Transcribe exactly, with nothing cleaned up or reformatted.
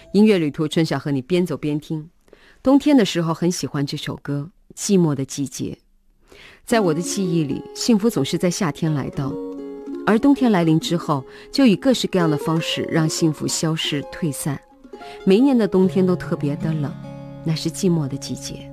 音乐旅途，春晓和你边走边听。冬天的时候很喜欢这首歌《寂寞的季节》。在我的记忆里，幸福总是在夏天来到，而冬天来临之后，就以各式各样的方式让幸福消失退散。每一年的冬天都特别的冷，那是寂寞的季节。